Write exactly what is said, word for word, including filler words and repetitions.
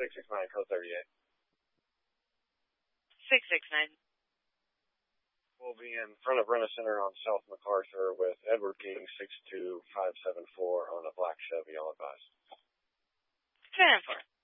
six six nine, code thirty-eight. six six nine. We'll be in front of Renner Center on South MacArthur with Edward King six two five seven four on a black Chevy, all advised. ten four.